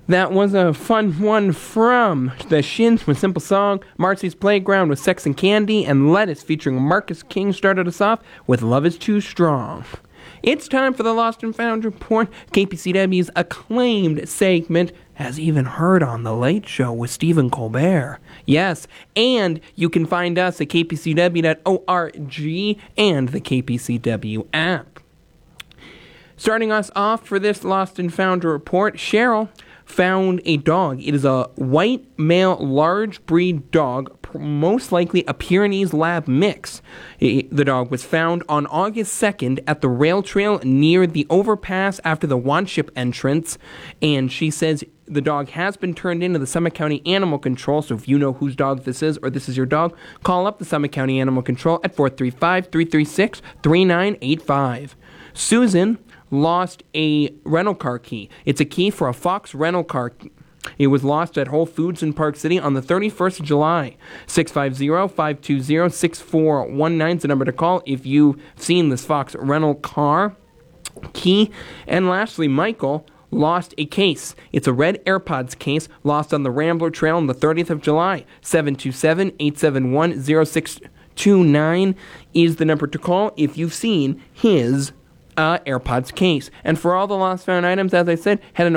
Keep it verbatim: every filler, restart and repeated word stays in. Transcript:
That was a fun one from The Shins with Simple Song, Marcy's Playground with Sex and Candy, and Lettuce featuring Marcus King started us off with Love Is Too Strong. It's time for the Lost and Found Report, K P C W's acclaimed segment, as even heard on The Late Show with Stephen Colbert. Yes, and you can find us at k p c w dot org and the K P C W app. Starting us off for this Lost and Found report, Cheryl found a dog. It is a white male large breed dog, most likely a Pyrenees Lab mix. The dog was found on August second at the rail trail near the overpass after the Wanship entrance, and she says the dog has been turned into the Summit County Animal Control, so if you know whose dog this is or this is your dog, call up the Summit County Animal Control at four three five, three three six, three nine eight five. Susan lost a rental car key. It's a key for a Fox rental car. It was lost at Whole Foods in Park City on the thirty-first of July. six five zero, five two zero, six four one nine is the number to call if you've seen this Fox rental car key. And lastly, Michael lost a case. It's a red AirPods case lost on the Rambler Trail on the thirtieth of July. seven two seven, eight seven one, zero six two nine is the number to call if you've seen his uh, AirPods case. And for all the lost found items, as I said, head on